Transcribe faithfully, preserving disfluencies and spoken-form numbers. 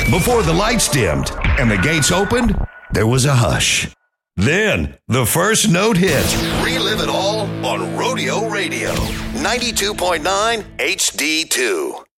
Before the lights dimmed and the gates opened, there was a hush. Then, the first note hit. Relive it all on Rodeo Radio, ninety-two point nine H D two.